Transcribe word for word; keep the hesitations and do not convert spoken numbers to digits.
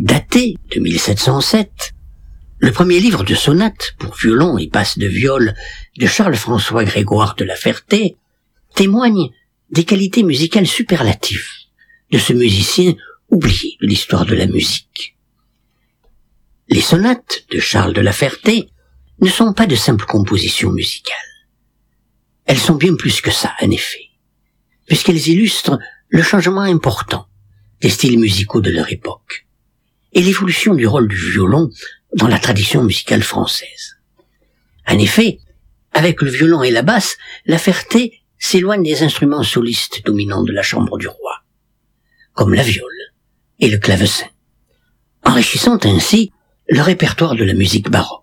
daté de mille sept cent sept, le premier livre de sonates pour violon et basse de viol de Charles-François Grégoire de La Ferté témoigne des qualités musicales superlatives de ce musicien oublié de l'histoire de la musique. Les sonates de Charles de La Ferté ne sont pas de simples compositions musicales. Elles sont bien plus que ça, en effet, puisqu'elles illustrent le changement important des styles musicaux de leur époque et l'évolution du rôle du violon dans la tradition musicale française. En effet, avec le violon et la basse, La Ferté s'éloigne des instruments solistes dominants de la chambre du roi, comme la viole et le clavecin, enrichissant ainsi le répertoire de la musique baroque.